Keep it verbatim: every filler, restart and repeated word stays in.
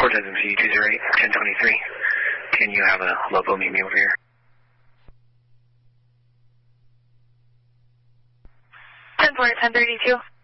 Cortez M C two zero eight, ten twenty-three. Can you have a local meet me over here? ten four, ten thirty-two.